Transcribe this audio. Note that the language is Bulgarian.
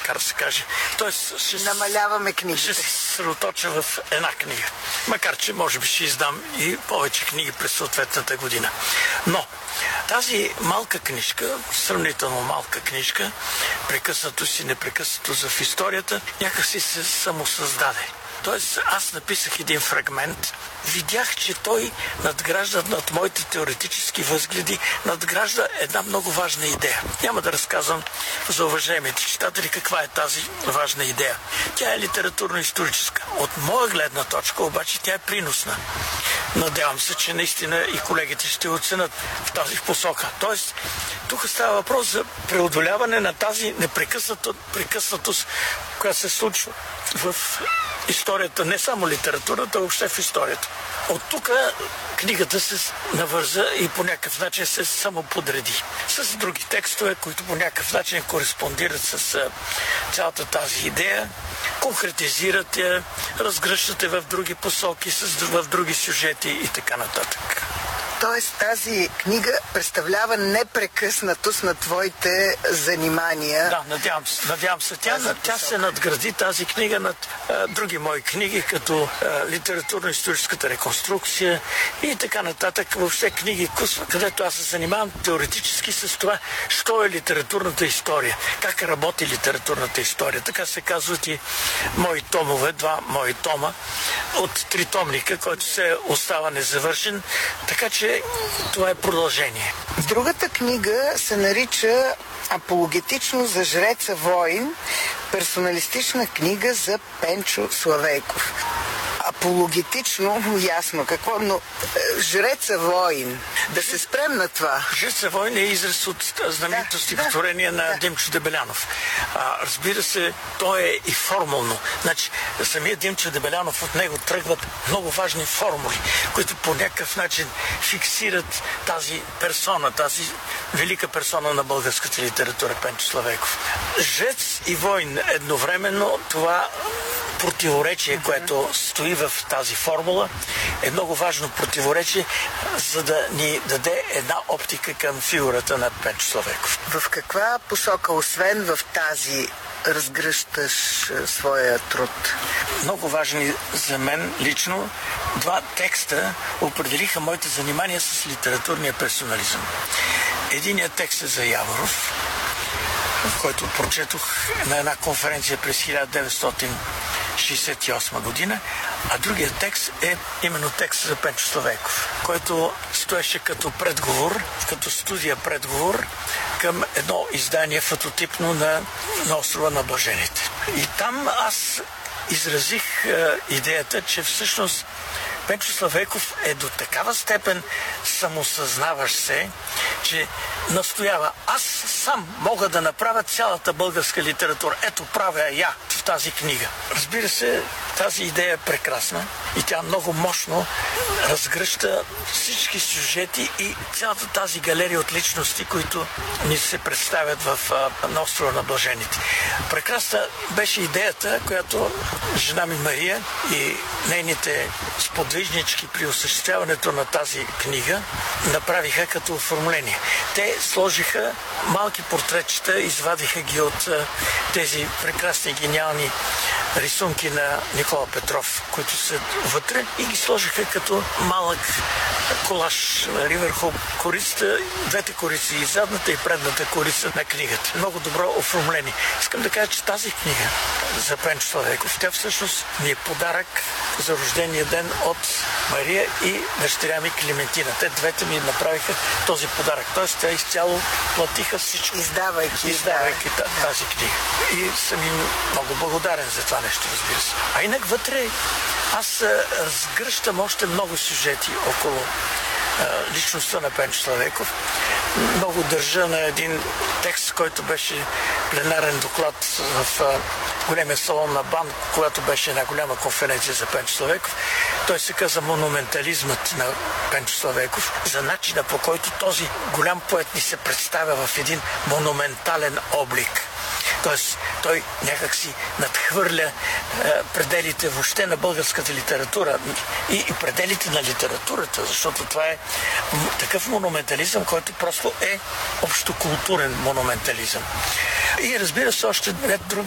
така да се каже. Тоест, намаляваме книгите. Ще се съсредоточа в една книга. Макар че може би ще издам и повече книги през съответната година. Но тази малка книжка, сравнително малка книжка, прекъснато си, непрекъснато в историята, някакси се самосъздаде. Тоест, аз написах един фрагмент, видях, че той надгражда над моите теоретически възгледи, надгражда една много важна идея. Няма да разказвам за уважаемите читатели каква е тази важна идея. Тя е литературно-историческа. От моя гледна точка обаче тя е приносна. Надявам се, че наистина и колегите ще оценят в тази посока. Тоест, тук става въпрос за преодоляване на тази непрекъснатост, която се случва в историята, не само литературата, а въобще в историята. От тук книгата се навърза и по някакъв начин се самоподреди. С други текстове, които по някакъв начин кореспондират с цялата тази идея, конкретизират я, разгръщат я в други посоки, в други сюжети и така нататък. Тоест тази книга представлява непрекъснатост на твоите занимания. Да, надявам се. Тя се надгради тази книга над други мои книги, като литературно-историческата реконструкция и така нататък. Въобще книги, където аз се занимавам теоретически с това, що е литературната история, как работи литературната история. Така се казват и мои томове, 2 мои тома от 3 томника, който се остава незавършен. Така че това е продължение. Другата книга се нарича Апологетично за жреца Войн, персоналистична книга за Пенчо Славейков. Апологетично, ясно какво, но жреца Войн, да се спрем на това. Жреца Войн е израз от знаменито стихотворение на Димчо Дебелянов. Разбира се, то е и формулно. Значи, самия Димчо Дебелянов, от него тръгват много важни формули, които по някакъв начин фиксират тази персона, тази велика персона на българската литература, Пенчо Славейков. Жрец и войн едновременно, това противоречие, което стои в тази формула, е много важно противоречие, за да ни даде една оптика към фигурата на Пенчо Славейков. В каква посока, освен в тази, разгръщаш своя труд? Много важни за мен лично 2 текста определиха моите занимания с литературния персонализъм. Единият текст е за Яворов, който прочетох на една конференция през 1968 година, а другият текст е именно текст за Пенчо Славейков, който стоеше като предговор, като студия предговор към едно издание фототипно на Острова на блажените. И там аз изразих идеята, че всъщност Пенчо Славейков е до такава степен самосъзнаващ се, че настоява: аз сам мога да направя цялата българска литература. Ето, правя я в тази книга. Разбира се, тази идея е прекрасна и тя много мощно разгръща всички сюжети и цялата тази галерия от личности, които ни се представят на Острова на блажените. Прекрасна беше идеята, която жена ми Мария и нейните сподвижнички при осъществяването на тази книга направиха като оформление. Те сложиха малки портретчета, извадиха ги от тези прекрасни гениални рисунки на Никола Петров, които са вътре, и ги сложиха като малък колаж върху корицата, 2 корици, и задната и предната корица на книгата. Много добро оформление. Искам да кажа, че тази книга за Пенчо Славейков, тя всъщност ми е подарък за рождения ден от Мария и дъщеря ми Клементина. Те двете ми направиха този подарък. Тоест, те изцяло платиха всичко, издавайки тази книга. И съм им много благодарен за това нещо, разбира се. А инак вътре аз разгръщам още много сюжети около личността на Пенчо Славейков. Много държа на един текст, който беше пленарен доклад в големия салон на БАН, когато беше една голяма конференция за Пенчо Славейков. Той се каза монументализмът на Пенчо Славейков, за начина, по който този голям поет ни се представя в един монументален облик. Тоест, той някак си надхвърля пределите въобще на българската литература и пределите на литературата, защото това е такъв монументализъм, който просто е общокултурен монументализъм. И разбира се, още ред други